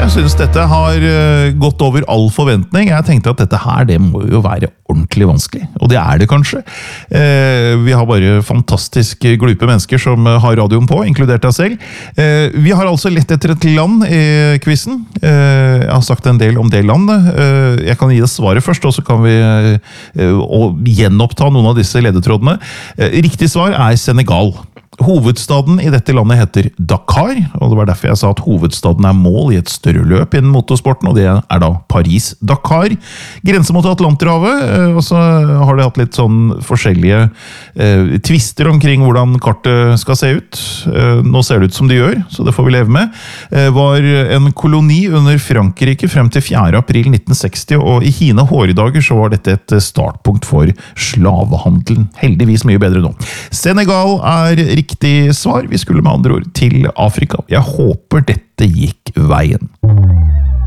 Jeg synes dette har gått over all forventning. Jeg tenkte at dette her, det må jo være ordentlig vanskelig. Og det det kanskje. Vi har bare fantastisk glupe mennesker som har radioen på, inkludert deg selv. Vi har altså lett etter et land i quizen. Jeg har sagt en del om det landet. Jeg kan gi det svaret først, og så kan vi gjenoppta noen av disse ledetrådene. Riktig svar Senegal. Hovedstaden i dette landet heter Dakar, og det var derfor jeg sa at hovedstaden mål i et større løp innen motorsporten, og det da Paris-Dakar. Grense mot Atlanterhavet, og så har det hatt litt sånn forskjellige twister omkring hvordan kartet skal se ut. Nå ser det ut som det gjør, så det får vi leve med. Var en koloni under Frankrike frem til 4. april 1960, og i hine hårdager så var dette et startpunkt for slavehandelen. Heldigvis mye bedre nå. Senegal riktig svar. Vi skulle med andre ord til Afrika. Jeg håper dette gikk veien.